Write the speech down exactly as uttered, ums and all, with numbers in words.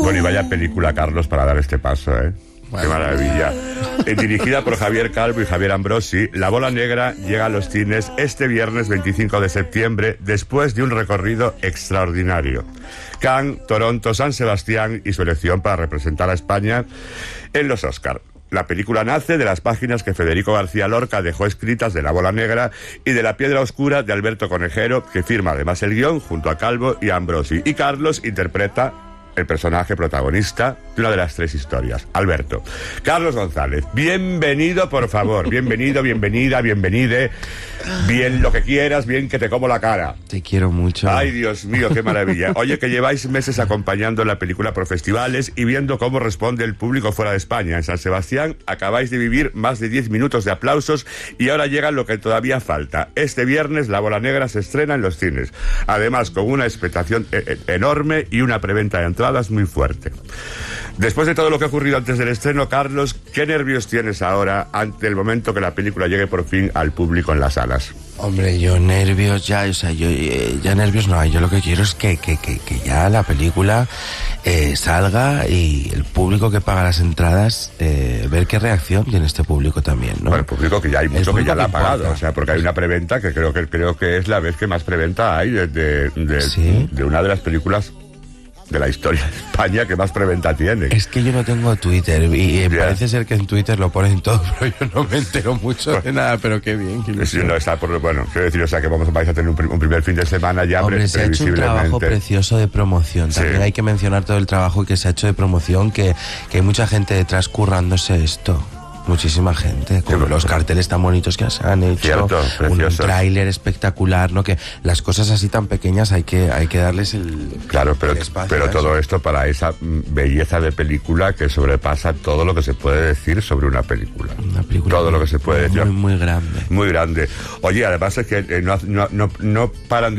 Bueno, y vaya película, Carlos, para dar este paso, ¿eh? Bueno. ¡Qué maravilla! Eh, dirigida por Javier Calvo y Javier Ambrosi, La Bola Negra llega a los cines este viernes veinticinco de septiembre, después de un recorrido extraordinario. Cannes, Toronto, San Sebastián y su elección para representar a España en los Oscar. La película nace de las páginas que Federico García Lorca dejó escritas de La Bola Negra y de La Piedra Oscura de Alberto Conejero, que firma además el guión junto a Calvo y Ambrosi. Y Carlos interpreta el personaje protagonista de una de las tres historias, Alberto. Carlos González, bienvenido, por favor. Bienvenido, bienvenida, bienvenide. Bien lo que quieras, bien que te como la cara. Te quiero mucho. Ay, Dios mío, qué maravilla. Oye, que lleváis meses acompañando la película por festivales y viendo cómo responde el público fuera de España. En San Sebastián acabáis de vivir más de diez minutos de aplausos y ahora llega lo que todavía falta. Este viernes La Bola Negra se estrena en los cines. Además, con una expectación e- e- enorme y una preventa de entradas muy fuerte. Después de todo lo que ha ocurrido antes del estreno, Carlos, ¿qué nervios tienes ahora ante el momento que la película llegue por fin al público en las salas? Hombre, yo nervios ya, o sea, yo eh, ya nervios no hay. Yo lo que quiero es que, que, que, que ya la película eh, salga y el público que paga las entradas, eh, ver qué reacción tiene este público también, ¿no? Bueno, el público que ya hay mucho que ya la ha pagado, importa. O sea, porque hay una preventa que creo que creo que es la vez que más preventa hay de, de, de, ¿Sí? de una de las películas de la historia de España que más preventa tiene. Es que yo no tengo Twitter y eh, parece ser que en Twitter lo ponen todo, pero yo no me entero mucho de nada, pero qué bien. Qué sí, no está por, bueno, quiero decir, o sea, que vamos, vais a tener un, un primer fin de semana ya. Hombre, pre- se ha hecho un trabajo precioso de promoción. También sí. Hay que mencionar todo el trabajo que se ha hecho de promoción, que, que hay mucha gente detrás currándose esto. Muchísima gente, con sí, los carteles tan bonitos que se han hecho, cierto, un tráiler espectacular, ¿no? Que las cosas así tan pequeñas hay que hay que darles el claro, pero el espacio, pero todo esto para esa belleza de película que sobrepasa todo lo que se puede decir sobre una película. Una película todo muy, lo que se puede muy, decir. Muy, muy grande. Muy grande. Oye, además es que eh, no, no, no, no paran de